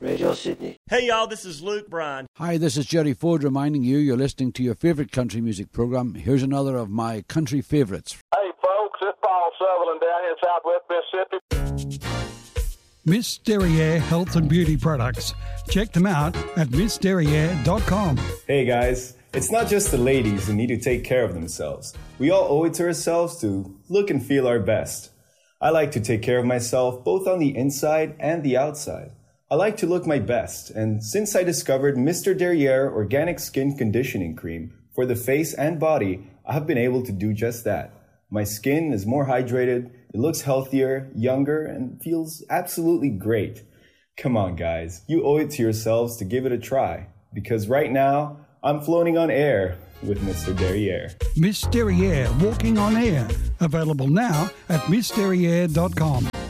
Radio Sydney. Hey y'all, this is Luke Bryan. Hi, this is Jerry Ford reminding you're listening to your favourite country music programme. Here's another of my country favourites. Hey folks, it's Paul Sutherland down here in Southwest Mississippi. Miss Derriere Health and Beauty Products. Check them out at missderriere.com. Hey guys, it's not just the ladies who need to take care of themselves. We all owe it to ourselves to look and feel our best. I like to take care of myself both on the inside and the outside. I like to look my best, and since I discovered Mr. Derriere Organic Skin Conditioning Cream for the face and body, I have been able to do just that. My skin is more hydrated, it looks healthier, younger, and feels absolutely great. Come on guys, you owe it to yourselves to give it a try, because right now, I'm floating on air with Mr. Derriere. Miss Derriere Walking on Air. Available now at missderriere.com.